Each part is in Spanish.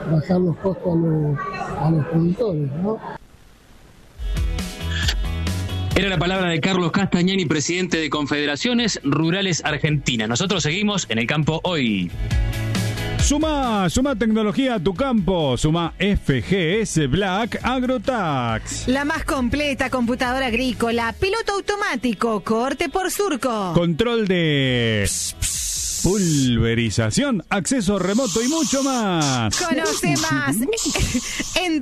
bajar los costos a los productores, ¿no? Era la palabra de Carlos Castagnani, presidente de Confederaciones Rurales Argentinas. Nosotros seguimos en el campo hoy. Suma tecnología a tu campo. Suma FGS Black AgroTax. La más completa computadora agrícola, piloto automático, corte por surco, control de pulverización, acceso remoto y mucho más. Conoce más en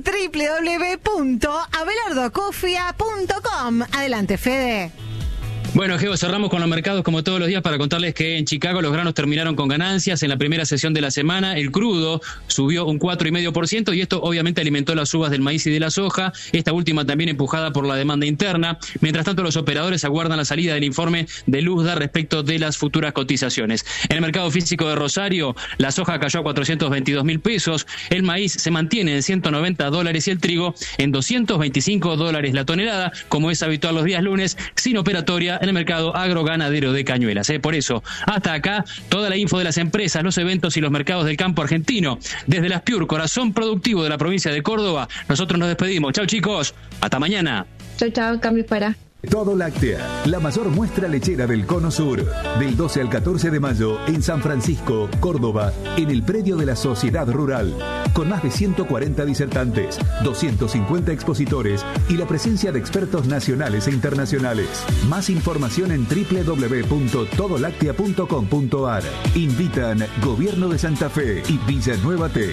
www.abelardocofia.com. Adelante, Fede. Bueno, Geo, cerramos con los mercados como todos los días para contarles que en Chicago los granos terminaron con ganancias en la primera sesión de la semana. El crudo subió un 4,5% y esto obviamente alimentó las subas del maíz y de la soja, esta última también empujada por la demanda interna. Mientras tanto, los operadores aguardan la salida del informe de Luzda respecto de las futuras cotizaciones. En el mercado físico de Rosario, la soja cayó a 422.000 pesos, el maíz se mantiene en $190 y el trigo en $225 la tonelada, como es habitual los días lunes, sin operatoria en el mercado agroganadero de Cañuelas. Por eso, hasta acá, toda la info de las empresas, los eventos y los mercados del campo argentino. Desde Las Piur, corazón productivo de la provincia de Córdoba, nosotros nos despedimos. Chau, chicos. Hasta mañana. Chau, cambio para. Todo Láctea, la mayor muestra lechera del Cono Sur, del 12 al 14 de mayo en San Francisco, Córdoba, en el predio de la Sociedad Rural, con más de 140 disertantes, 250 expositores y la presencia de expertos nacionales e internacionales. Más información en www.todolactea.com.ar. Invitan Gobierno de Santa Fe y Villanueva T.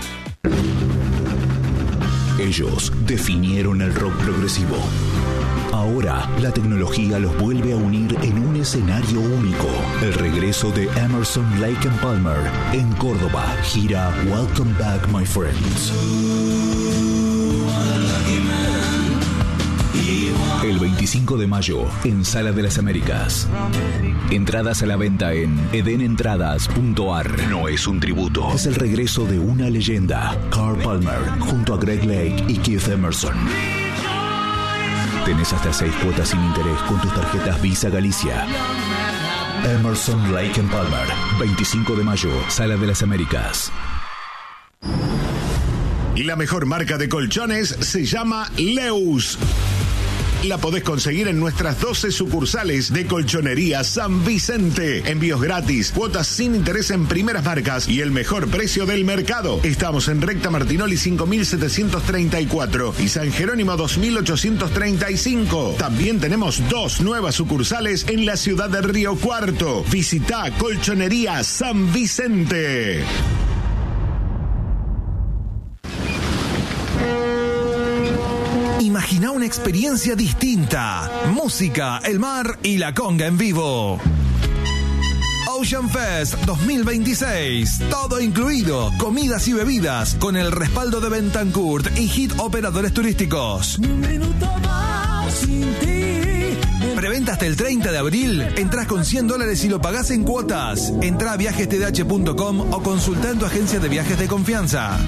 Ellos definieron el rock progresivo. Ahora, la tecnología los vuelve a unir en un escenario único. El regreso de Emerson, Lake and Palmer en Córdoba. Gira Welcome Back, My Friends. El 25 de mayo, en Sala de las Américas. Entradas a la venta en edenentradas.ar. No es un tributo, es el regreso de una leyenda. Carl Palmer, junto a Greg Lake y Keith Emerson. Tenés hasta 6 cuotas sin interés con tus tarjetas Visa Galicia. Emerson, Lake and Palmer, 25 de mayo, Sala de las Américas. La mejor marca de colchones se llama Leus. La podés conseguir en nuestras 12 sucursales de Colchonería San Vicente. Envíos gratis, cuotas sin interés en primeras marcas y el mejor precio del mercado. Estamos en Recta Martinoli 5734 y San Jerónimo 2835. También tenemos 2 nuevas sucursales en la ciudad de Río Cuarto. Visita Colchonería San Vicente. Imagina una experiencia distinta. Música, el mar y la conga en vivo. Ocean Fest 2026. Todo incluido. Comidas y bebidas con el respaldo de Bentancourt y Hit Operadores Turísticos. Un minuto más sin ti. Preventa hasta el 30 de abril. Entrás con $100 y lo pagás en cuotas. Entrá a viajestdh.com o consultá en tu agencia de viajes de confianza.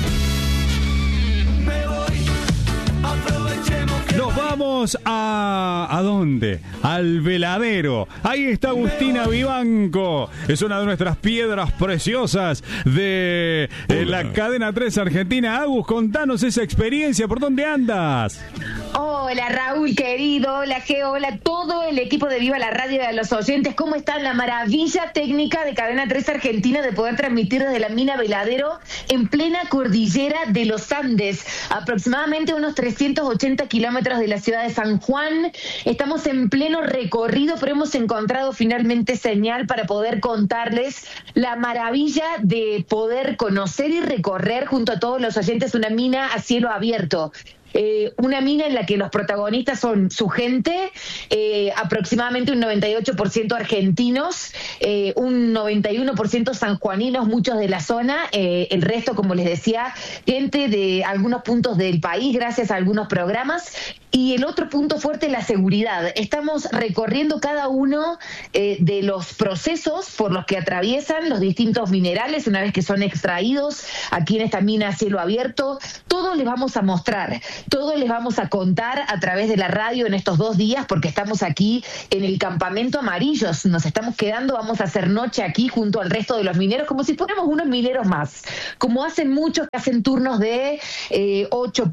Nos vamos ¿a dónde? Al Veladero. Ahí está Agustina Vivanco. Es una de nuestras piedras preciosas de la cadena 3 Argentina. Agus, contanos esa experiencia. ¿Por dónde andas? Hola Raúl querido, hola Geo, hola todo el equipo de Viva la Radio y a los oyentes. ¿Cómo están? La maravilla técnica de Cadena 3 Argentina de poder transmitir desde la mina Veladero en plena cordillera de los Andes, aproximadamente unos 380 kilómetros de la ciudad de San Juan. Estamos en pleno recorrido, pero hemos encontrado finalmente señal para poder contarles la maravilla de poder conocer y recorrer junto a todos los oyentes una mina a cielo abierto. Una mina en la que los protagonistas son su gente, aproximadamente un 98% argentinos, un 91% sanjuaninos, muchos de la zona, el resto, como les decía, gente de algunos puntos del país, gracias a algunos programas. Y el otro punto fuerte es la seguridad. Estamos recorriendo cada uno de los procesos por los que atraviesan los distintos minerales una vez que son extraídos aquí en esta mina a cielo abierto. Todo les vamos a mostrar. todo les vamos a contar a través de la radio en estos 2 días, porque estamos aquí en el campamento Amarillos, nos estamos quedando, vamos a hacer noche aquí junto al resto de los mineros, como si fuéramos unos mineros más, como hacen muchos que hacen turnos de 8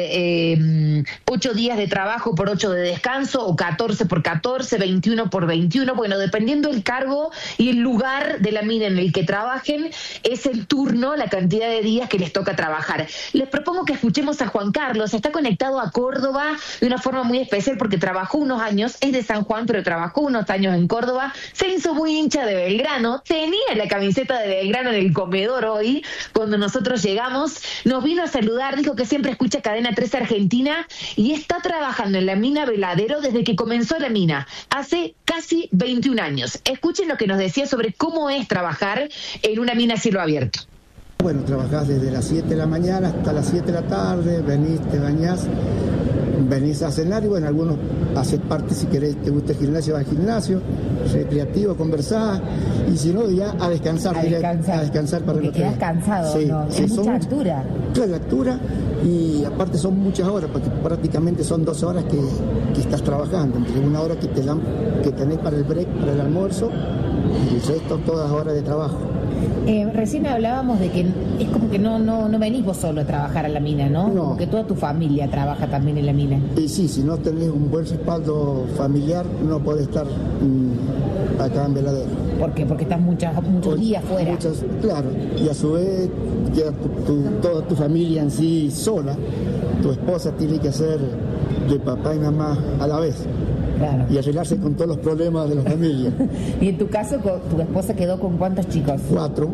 días de trabajo por 8 de descanso, o 14 por 14, 21 por 21, bueno, dependiendo el cargo y el lugar de la mina en el que trabajen, es el turno, la cantidad de días que les toca trabajar. Les propongo que escuchemos a Juan Carlos, está conectado a Córdoba de una forma muy especial porque trabajó unos años, es de San Juan, pero trabajó unos años en Córdoba, se hizo muy hincha de Belgrano, tenía la camiseta de Belgrano en el comedor hoy, cuando nosotros llegamos, nos vino a saludar, dijo que siempre escucha Cadena 13 Argentina y está trabajando en la mina Veladero desde que comenzó la mina, hace casi 21 años. Escuchen lo que nos decía sobre cómo es trabajar en una mina a cielo abierto. Bueno, trabajás desde las 7 de la mañana hasta las 7 de la tarde, venís, te bañás, venís a cenar y bueno, algunos haces parte, si querés, te gusta el gimnasio, vas al gimnasio, recreativo, conversás, y si no, ya a descansar. A descansar para porque quedás cansado, sí, ¿no? Sí, es mucha altura. Claro, la altura, y aparte son muchas horas, porque prácticamente son 12 horas que estás trabajando, entre 1 hora que tenés para el break, para el almuerzo, y el resto todas horas de trabajo. Recién hablábamos de que es como que no venís vos solo a trabajar a la mina, ¿no? No. Como que toda tu familia trabaja también en la mina. Y sí, si no tenés un buen respaldo familiar, no podés estar acá en Veladero. ¿Por qué? Porque estás muchos días fuera. Claro, y a su vez queda toda tu familia en sí sola. Tu esposa tiene que ser de papá y mamá a la vez. Claro. Y arreglarse con todos los problemas de la familia. Y en tu caso, tu esposa quedó con ¿cuántos chicos? 4.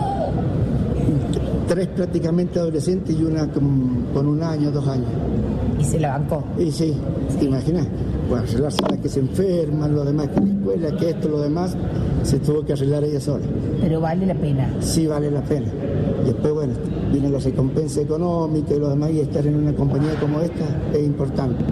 3 prácticamente adolescentes y una con 1 año, 2 años. ¿Y se la bancó? Y sí, ¿te imaginas? Bueno, arreglarse la que se enferman, lo demás que la escuela, que esto, lo demás, se tuvo que arreglar ella sola. Pero vale la pena. Sí, vale la pena. Después, bueno, viene la recompensa económica y lo demás, y estar en una compañía como esta es importante.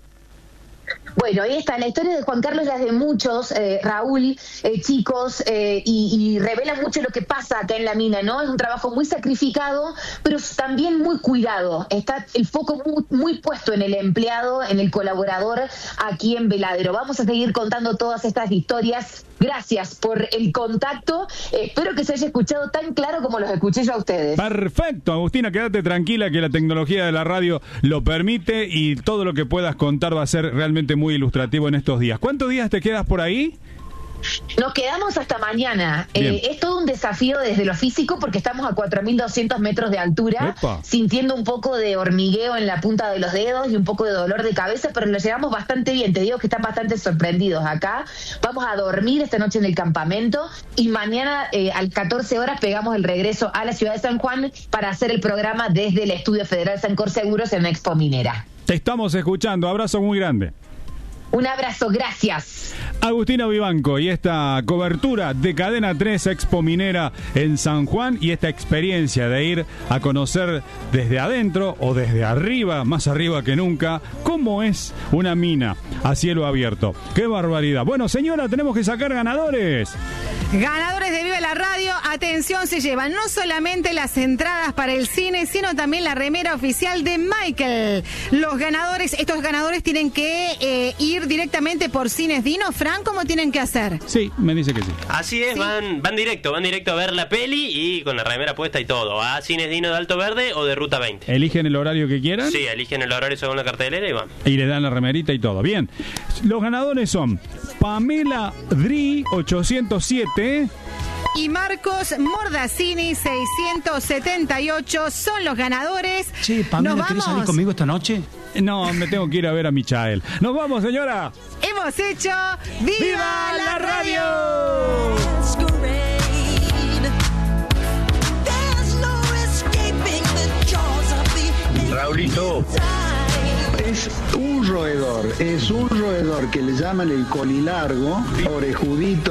Bueno, ahí está, la historia de Juan Carlos, las de muchos, Raúl, chicos, y revela mucho lo que pasa acá en la mina, ¿no? Es un trabajo muy sacrificado, pero también muy cuidado. Está el foco muy puesto en el empleado, en el colaborador aquí en Veladero. Vamos a seguir contando todas estas historias. Gracias por el contacto. Espero que se haya escuchado tan claro como los escuché yo a ustedes. Perfecto, Agustina, quédate tranquila que la tecnología de la radio lo permite y todo lo que puedas contar va a ser realmente muy ilustrativo en estos días. ¿Cuántos días te quedas por ahí? Nos quedamos hasta mañana. Es todo un desafío desde lo físico porque estamos a 4.200 metros de altura, sintiendo un poco de hormigueo en la punta de los dedos y un poco de dolor de cabeza, pero lo llevamos bastante bien. Te digo que están bastante sorprendidos acá. Vamos a dormir esta noche en el campamento y mañana a 14 horas pegamos el regreso a la ciudad de San Juan para hacer el programa desde el Estudio Federal Sancor Seguros en Expo Minera. Te estamos escuchando. Abrazo muy grande. Un abrazo, gracias. Agustina Vivanco y esta cobertura de Cadena 3 Expo Minera en San Juan y esta experiencia de ir a conocer desde adentro o desde arriba, más arriba que nunca, cómo es una mina a cielo abierto. ¡Qué barbaridad! Bueno, señora, tenemos que sacar ganadores. Ganadores de Viva la Radio, atención, se llevan no solamente las entradas para el cine, sino también la remera oficial de Michael. Estos ganadores tienen que ir directamente por Cines Dino. Fran, ¿cómo tienen que hacer? Sí, me dice que sí. Así es, ¿sí? van directo a ver la peli y con la remera puesta y todo, a Cines Dino de Alto Verde o de Ruta 20. ¿Eligen el horario que quieran? Sí, eligen el horario según la cartelera y van. Y le dan la remerita y todo. Bien, los ganadores son Pamela Dri 807 y Marcos Mordazzini 678 son los ganadores. Che, Pamela, ¿querés salir conmigo esta noche? No, me tengo que ir a ver a Michael. ¡Nos vamos, señora! Hemos hecho ¡Viva la Radio! Raulito, es un roedor que le llaman el colilargo, orejudito.